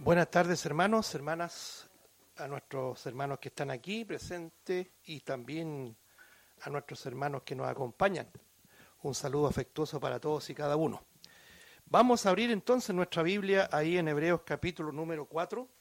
Buenas tardes, hermanos, hermanas, a nuestros hermanos que están aquí presentes y también a nuestros hermanos que nos acompañan. Un saludo afectuoso para todos y cada uno. Vamos a abrir entonces nuestra Biblia ahí en Hebreos capítulo número 4